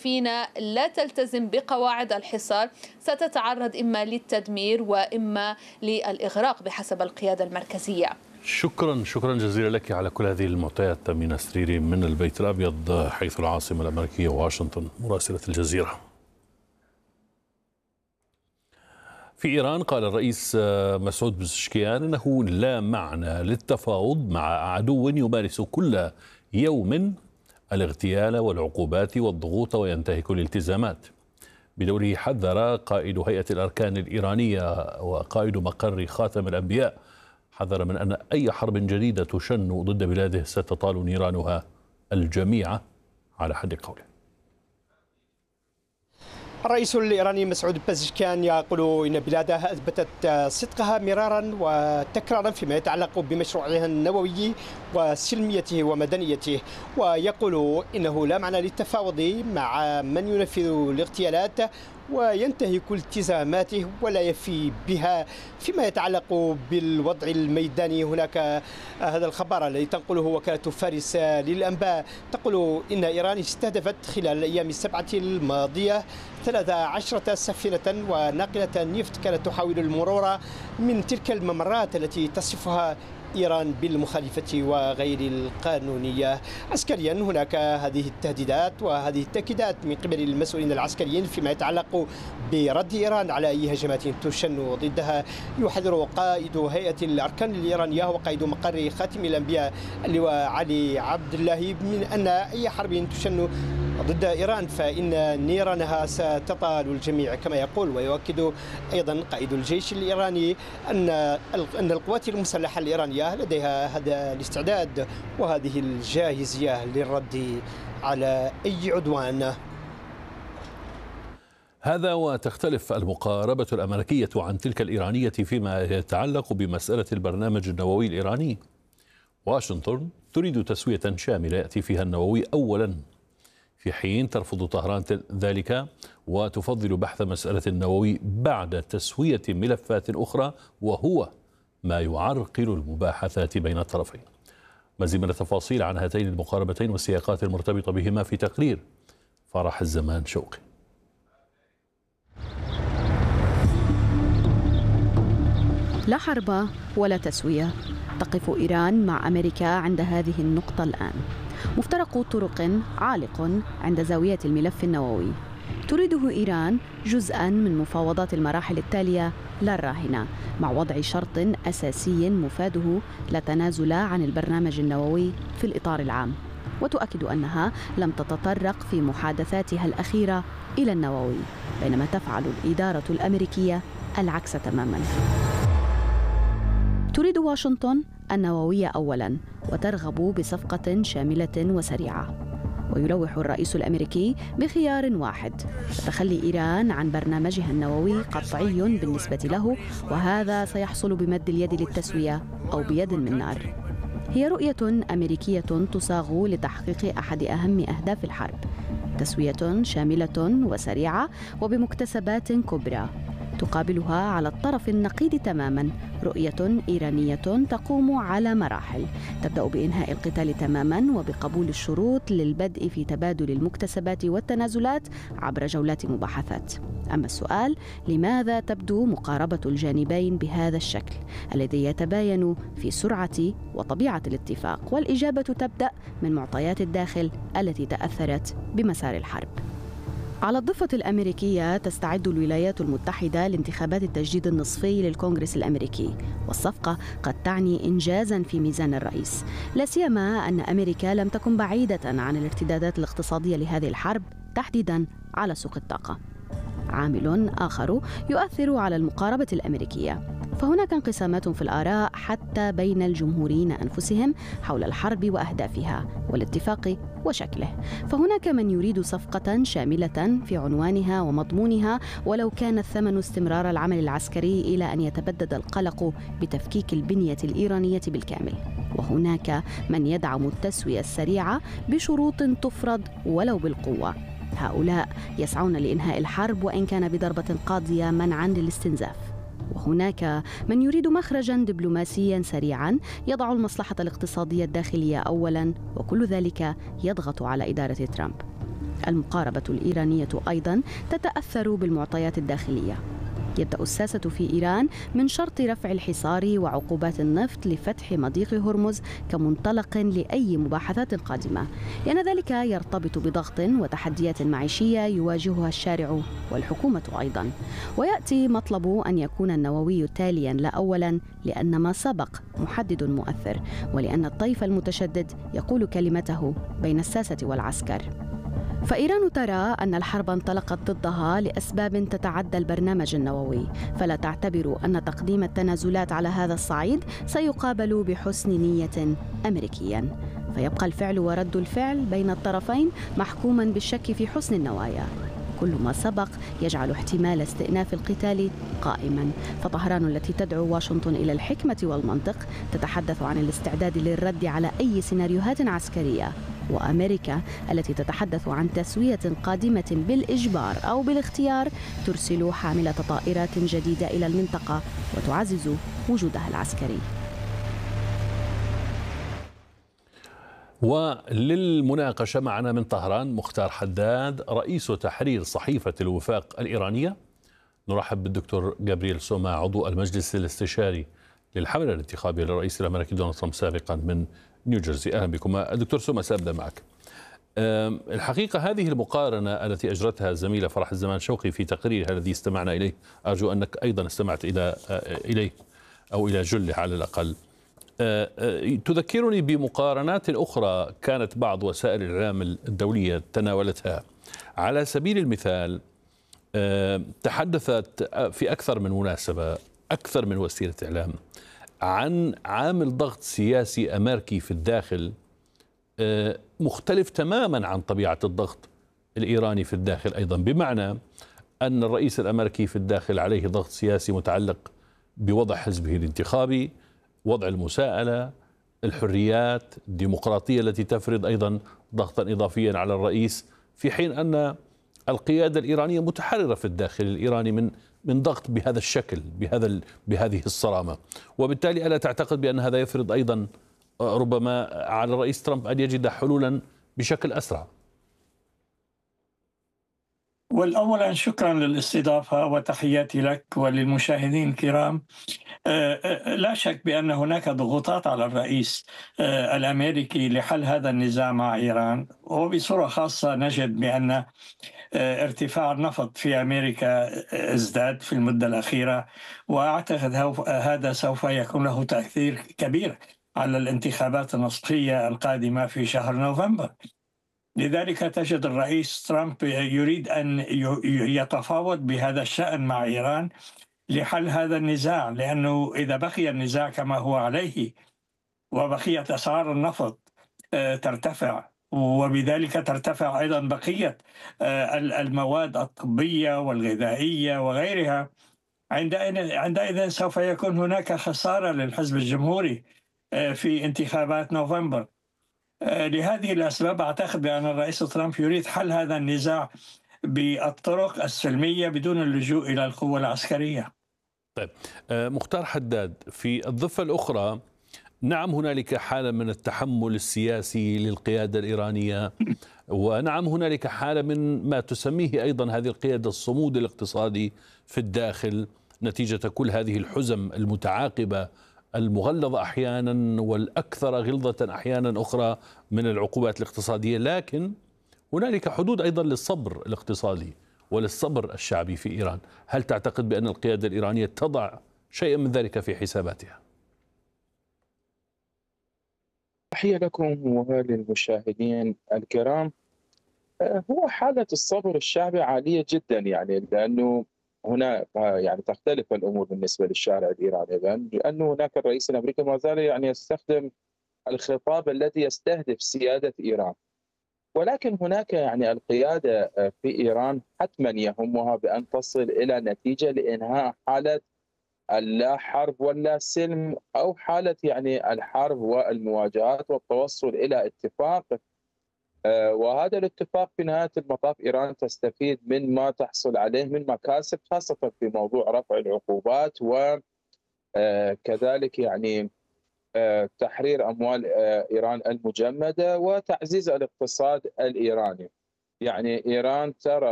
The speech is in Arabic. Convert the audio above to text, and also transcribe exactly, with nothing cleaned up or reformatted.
سفينة لا تلتزم بقواعد الحصار ستتعرض إما للتدمير وإما للإغراق بحسب القيادة المركزية. شكرا شكرا جزيلا لك على كل هذه المعطيات تمينة سريري من البيت الأبيض حيث العاصمة الأمريكية واشنطن، مراسلة الجزيرة. في إيران قال الرئيس مسعود بزشكيان أنه لا معنى للتفاوض مع عدو يمارس كل يوم الاغتيال والعقوبات والضغوط وينتهك الالتزامات. بدوره حذر قائد هيئة الأركان الإيرانية وقائد مقر خاتم الأنبياء، حذر من أن أي حرب جديدة تشن ضد بلاده ستطال نيرانها الجميع على حد قوله. الرئيس الإيراني مسعود بزشكيان يقول إن بلاده أثبتت صدقها مرارا وتكرارا فيما يتعلق بمشروعها النووي وسلميته ومدنيته، ويقول إنه لا معنى للتفاوض مع من ينفذ الاغتيالات وينتهك التزاماته ولا يفي بها. فيما يتعلق بالوضع الميداني، هناك هذا الخبر الذي تنقله وكالة فارس للأنباء تقول إن إيران استهدفت خلال الأيام السبعة الماضية ثلاث عشرة سفينة وناقلة نفط كانت تحاول المرور من تلك الممرات التي تصفها إيران بالمخالفة وغير القانونية. عسكريا هناك هذه التهديدات وهذه التأكيدات من قبل المسؤولين العسكريين فيما يتعلق برد إيران على أي هجمات تشن ضدها. يحذر قائد هيئة الأركان الإيرانية وقائد مقر خاتم الأنبياء اللواء علي عبد الله من أن أي حرب تشن ضد إيران فإن نيرانها ستطال الجميع كما يقول. ويؤكد أيضا قائد الجيش الإيراني أن أن القوات المسلحة الإيرانية لديها هذا الاستعداد وهذه الجاهزية للرد على أي عدوان. هذا وتختلف المقاربة الأمريكية عن تلك الإيرانية فيما يتعلق بمسألة البرنامج النووي الإيراني. واشنطن تريد تسوية شاملة يأتي فيها النووي أولا، في حين ترفض طهران ذلك وتفضل بحث مسألة النووي بعد تسوية ملفات أخرى، وهو ما يعرقل المباحثات بين الطرفين. مزيد من التفاصيل عن هاتين المقاربتين والسياقات المرتبطة بهما في تقرير فرح الزمان شوقي. لا حرب ولا تسوية، تقف إيران مع أمريكا عند هذه النقطة الآن. مفترق طرق عالق عند زاوية الملف النووي تريده إيران جزءاً من مفاوضات المراحل التالية لا الراهنة، مع وضع شرط أساسي مفاده لا تنازل عن البرنامج النووي في الإطار العام، وتؤكد أنها لم تتطرق في محادثاتها الأخيرة إلى النووي، بينما تفعل الإدارة الأمريكية العكس تماماً. تريد واشنطن النووية أولاً وترغب بصفقة شاملة وسريعة، ويلوح الرئيس الأمريكي بخيار واحد: تخلي إيران عن برنامجها النووي قطعي بالنسبة له، وهذا سيحصل بمد اليد للتسوية أو بيد من نار. هي رؤية أمريكية تصاغ لتحقيق أحد أهم أهداف الحرب: تسوية شاملة وسريعة وبمكتسبات كبرى. تقابلها على الطرف النقيض تماما رؤية إيرانية تقوم على مراحل، تبدأ بإنهاء القتال تماما وبقبول الشروط للبدء في تبادل المكتسبات والتنازلات عبر جولات مباحثات. أما السؤال: لماذا تبدو مقاربة الجانبين بهذا الشكل الذي يتباين في سرعة وطبيعة الاتفاق؟ والإجابة تبدأ من معطيات الداخل التي تأثرت بمسار الحرب. على الضفة الأمريكية تستعد الولايات المتحدة لانتخابات التجديد النصفي للكونغرس الأمريكي، والصفقة قد تعني إنجازاً في ميزان الرئيس، لا سيما أن أمريكا لم تكن بعيدة عن الارتدادات الاقتصادية لهذه الحرب، تحديداً على سوق الطاقة. عامل آخر يؤثر على المقاربة الأمريكية، فهناك انقسامات في الآراء حتى بين الجمهوريين أنفسهم حول الحرب وأهدافها والاتفاق وشكله. فهناك من يريد صفقة شاملة في عنوانها ومضمونها ولو كان الثمن استمرار العمل العسكري إلى أن يتبدد القلق بتفكيك البنية الإيرانية بالكامل. وهناك من يدعم التسوية السريعة بشروط تفرض ولو بالقوة. هؤلاء يسعون لإنهاء الحرب وإن كان بضربة قاضية منعاً للاستنزاف. وهناك من يريد مخرجاً دبلوماسياً سريعاً يضع المصلحة الاقتصادية الداخلية أولاً، وكل ذلك يضغط على إدارة ترامب. المقاربة الإيرانية أيضا تتأثر بالمعطيات الداخلية. يبدأ الساسة في إيران من شرط رفع الحصار وعقوبات النفط لفتح مضيق هرمز كمنطلق لأي مباحثات قادمة، لأن ذلك يرتبط بضغط وتحديات معيشية يواجهها الشارع والحكومة أيضا. ويأتي مطلب أن يكون النووي تاليا لا أولا لأن ما سبق محدد مؤثر، ولأن الطيف المتشدد يقول كلمته بين الساسة والعسكر. فإيران ترى أن الحرب انطلقت ضدها لأسباب تتعدى البرنامج النووي، فلا تعتبر أن تقديم التنازلات على هذا الصعيد سيقابل بحسن نية أمريكيا، فيبقى الفعل ورد الفعل بين الطرفين محكوما بالشك في حسن النوايا. كل ما سبق يجعل احتمال استئناف القتال قائما، فطهران التي تدعو واشنطن إلى الحكمة والمنطق تتحدث عن الاستعداد للرد على أي سيناريوهات عسكرية، وأمريكا التي تتحدث عن تسوية قادمة بالإجبار أو بالاختيار ترسل حاملة طائرات جديدة إلى المنطقة وتعزز وجودها العسكري. وللمناقشة معنا من طهران مختار حداد رئيس تحرير صحيفة الوفاق الإيرانية. نرحب بالدكتور جابرييل سوما عضو المجلس الاستشاري للحملة الانتخابية للرئيس الأمريكي دونالد ترامب سابقا من نيوجيرسي. أهلا بكم دكتور سوما. سأبدأ معك. الحقيقة هذه المقارنة التي أجرتها الزميلة فرح الزمان شوقي في تقريرها الذي استمعنا إليه، أرجو أنك أيضا استمعت إلى إليه أو إلى جله على الأقل، تذكرني بمقارنات أخرى كانت بعض وسائل الإعلام الدولية تناولتها. على سبيل المثال تحدثت في أكثر من مناسبة، أكثر من وسيلة إعلام، عن عامل ضغط سياسي أمريكي في الداخل مختلف تماما عن طبيعة الضغط الإيراني في الداخل أيضا، بمعنى أن الرئيس الأمريكي في الداخل عليه ضغط سياسي متعلق بوضع حزبه الانتخابي، وضع المساءلة، الحريات، الديمقراطية التي تفرض أيضا ضغطا إضافيا على الرئيس، في حين أن القيادة الإيرانية متحررة في الداخل الإيراني من من ضغط بهذا الشكل، بهذا بهذه الصرامة. وبالتالي ألا تعتقد بأن هذا يفرض أيضا ربما على الرئيس ترامب أن يجد حلولا بشكل أسرع؟ والأولا شكرا للاستضافة وتحياتي لك وللمشاهدين الكرام. لا شك بأن هناك ضغوطات على الرئيس الأمريكي لحل هذا النزاع مع إيران، وبصورة خاصة نجد بأن ارتفاع النفط في أمريكا ازداد في المدة الأخيرة، وأعتقد هذا سوف يكون له تأثير كبير على الانتخابات النصفية القادمة في شهر نوفمبر. لذلك تجد الرئيس ترامب يريد أن يتفاوض بهذا الشأن مع إيران لحل هذا النزاع، لأنه إذا بقي النزاع كما هو عليه وبقيت أسعار النفط ترتفع، وبذلك ترتفع أيضا بقية المواد الطبية والغذائية وغيرها، عندئذ سوف يكون هناك خسارة للحزب الجمهوري في انتخابات نوفمبر. لهذه الأسباب أعتقد بأن الرئيس ترامب يريد حل هذا النزاع بالطرق السلمية بدون اللجوء إلى القوة العسكرية. طيب مختار حداد، في الضفة الأخرى نعم هنالك حالة من التحمل السياسي للقيادة الإيرانية، ونعم هنالك حالة من ما تسميه أيضا هذه القيادة الصمود الاقتصادي في الداخل نتيجة كل هذه الحزم المتعاقبة المغلظة أحيانا والأكثر غلظة أحيانا أخرى من العقوبات الاقتصادية. لكن هنالك حدود أيضا للصبر الاقتصادي وللصبر الشعبي في إيران. هل تعتقد بأن القيادة الإيرانية تضع شيئا من ذلك في حساباتها؟ تحية لكم وللمشاهدين الكرام. هو حالة الصبر الشعبي عالية جدا، يعني لأنه هنا يعني تختلف الأمور بالنسبة للشارع الإيراني، لأنه هناك الرئيس الأمريكي ما زال يعني يستخدم الخطاب الذي يستهدف سيادة إيران، ولكن هناك يعني القيادة في إيران حتما يهمها بأن تصل إلى نتيجة لإنهاء حالة اللا حرب ولا سلم، أو حالة يعني الحرب والمواجهات والتوصل إلى اتفاق. وهذا الاتفاق في نهاية المطاف إيران تستفيد من ما تحصل عليه من مكاسب، خاصة في موضوع رفع العقوبات وكذلك يعني تحرير أموال إيران المجمدة وتعزيز الاقتصاد الإيراني. يعني إيران ترى